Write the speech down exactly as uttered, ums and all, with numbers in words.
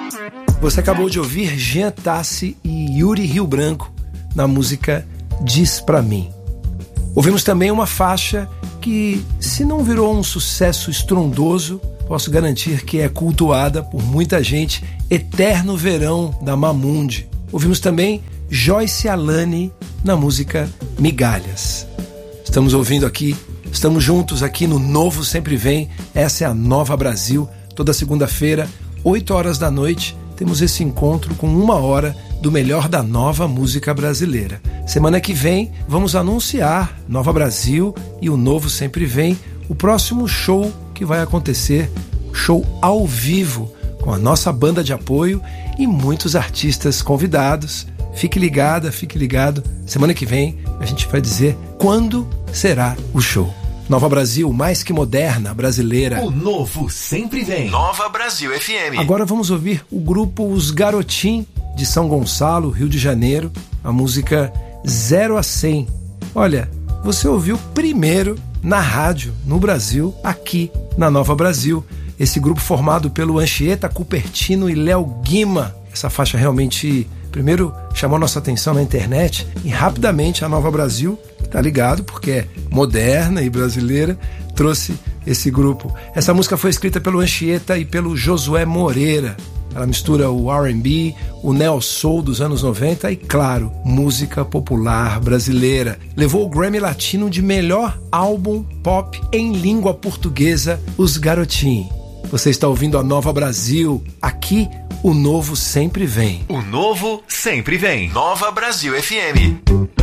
Você acabou de ouvir Jean Tassi e Yuri Rio Branco na música Diz Pra Mim. Ouvimos também uma faixa que, se não virou um sucesso estrondoso, posso garantir que é cultuada por muita gente, Eterno Verão, da Mamundi. Ouvimos também Joyce Alane na música Migalhas. Estamos ouvindo aqui, estamos juntos aqui no Novo Sempre Vem. Essa é a Nova Brasil. Toda segunda-feira, oito horas da noite, temos esse encontro com uma hora do melhor da nova música brasileira. Semana que vem, vamos anunciar Nova Brasil e o Novo Sempre Vem, o próximo show que vai acontecer, show ao vivo, com a nossa banda de apoio e muitos artistas convidados. Fique ligada, fique ligado. Semana que vem a gente vai dizer quando será o show. Nova Brasil, mais que moderna, brasileira. O Novo Sempre Vem. Nova Brasil F M. Agora vamos ouvir o grupo Os Garotim, de São Gonçalo, Rio de Janeiro, a música zero a cem. Olha, você ouviu primeiro na rádio, no Brasil, aqui na Nova Brasil. Esse grupo formado pelo Anchieta Cupertino e Léo Guima. Essa faixa realmente, primeiro, chamou nossa atenção na internet e rapidamente a Nova Brasil, tá ligado, porque é moderna e brasileira, trouxe esse grupo. Essa música foi escrita pelo Anchieta e pelo Josué Moreira. Ela mistura o R and B, o neo soul dos anos noventa e, claro, música popular brasileira. Levou o Grammy Latino de melhor álbum pop em língua portuguesa, Os Garotim. Você está ouvindo a Nova Brasil. Aqui, o Novo Sempre Vem. O Novo Sempre Vem. Nova Brasil F M.